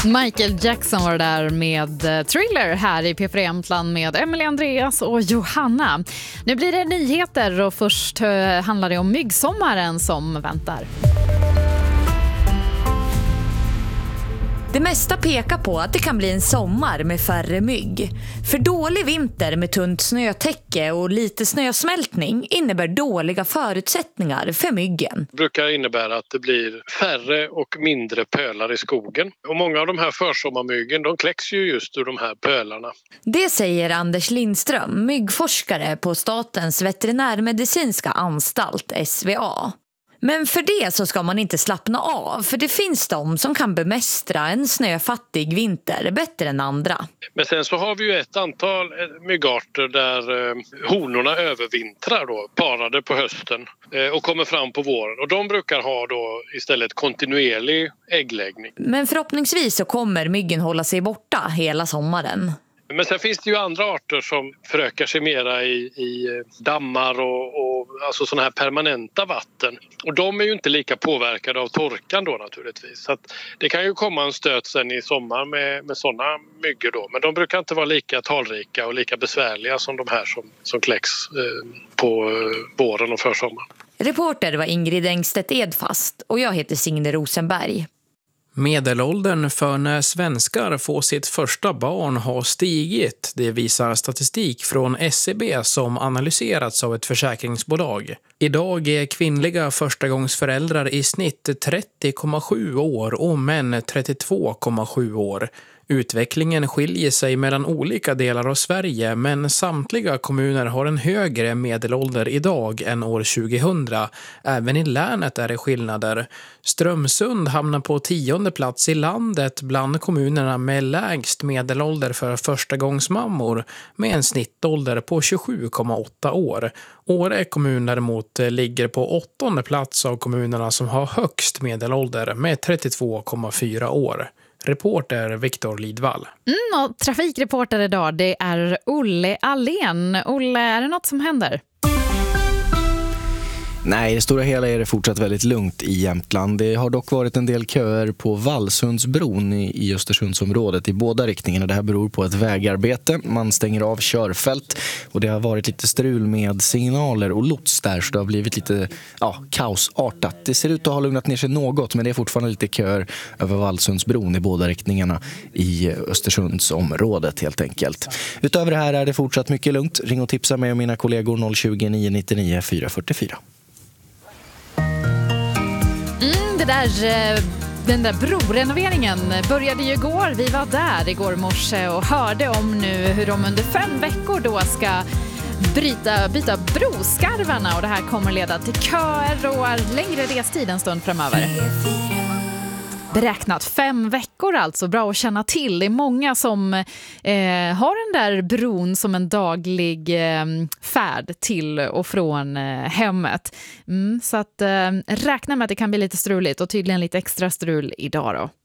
Michael Jackson var där med Thriller här i P4 Jämtland med Emily, Andreas och Johanna. Nu blir det nyheter och först handlar det om myggsommaren som väntar. Det mesta pekar på att det kan bli en sommar med färre mygg. För dålig vinter med tunt snötäcke och lite snösmältning innebär dåliga förutsättningar för myggen. Det brukar innebära att det blir färre och mindre pölar i skogen. Och många av de här försommarmyggen, de kläcks ju just ur de här pölarna. Det säger Anders Lindström, myggforskare på Statens veterinärmedicinska anstalt, SVA. Men för det så ska man inte slappna av, för det finns de som kan bemästra en snöfattig vinter bättre än andra. Men sen så har vi ju ett antal myggarter där honorna övervintrar då, parade på hösten och kommer fram på våren. Och de brukar ha då istället kontinuerlig äggläggning. Men förhoppningsvis så kommer myggen hålla sig borta hela sommaren. Men sen finns det ju andra arter som förökar sig mera i dammar och alltså sådana här permanenta vatten. Och de är ju inte lika påverkade av torkan då naturligtvis. Så att det kan ju komma en stöt sen i sommar med sådana myggor då. Men de brukar inte vara lika talrika och lika besvärliga som de här som kläcks på våren och försommaren. Reporter var Ingrid Engstedt Edfast och jag heter Signe Rosenberg. Medelåldern för när svenskar får sitt första barn har stigit. Det visar statistik från SCB som analyserats av ett försäkringsbolag. Idag är kvinnliga förstagångsföräldrar i snitt 30,7 år och män 32,7 år. Utvecklingen skiljer sig mellan olika delar av Sverige, men samtliga kommuner har en högre medelålder idag än år 2000. Även i länet är det skillnader. Strömsund hamnar på 10:e plats i landet bland kommunerna med lägst medelålder för förstagångsmammor med en snittålder på 27,8 år. Åre kommun däremot ligger på 8:e plats av kommunerna som har högst medelålder med 32,4 år. Reporter Viktor Lidvall. Och trafikreporter idag, det är Olle Allén. Olle, är det något som händer? Nej, i det stora hela är det fortsatt väldigt lugnt i Jämtland. Det har dock varit en del köer på Vallsundsbron i Östersundsområdet i båda riktningarna. Det här beror på ett vägarbete. Man stänger av körfält och det har varit lite strul med signaler och lots där, så det har blivit lite kaosartat. Det ser ut att ha lugnat ner sig något, men det är fortfarande lite köer över Vallsundsbron i båda riktningarna i Östersundsområdet helt enkelt. Utöver det här är det fortsatt mycket lugnt. Ring och tipsa mig och mina kollegor 020 999 444. Den där brorenoveringen började ju igår. Vi var där igår morse och hörde om nu hur de under 5 veckor då ska byta broskarvarna, och det här kommer leda till köer och längre restid en stund framöver. Beräknat 5 veckor alltså, bra att känna till. Det är många som har den där bron som en daglig färd till och från hemmet. Så att räkna med att det kan bli lite struligt och tydligen lite extra strul idag då.